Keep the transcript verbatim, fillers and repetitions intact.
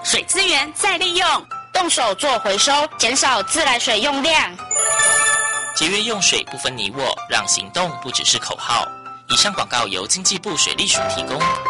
水资源再利用， 动手做回收，减少自来水用量。 节约用水不分你我，让行动不只是口号。以上广告由经济部水利署提供。